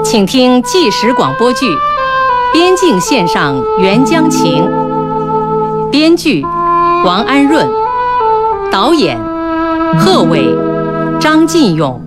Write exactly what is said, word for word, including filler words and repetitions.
请听纪实广播剧《边境线上援疆情》，编剧王安润，导演贺伟、张进勇。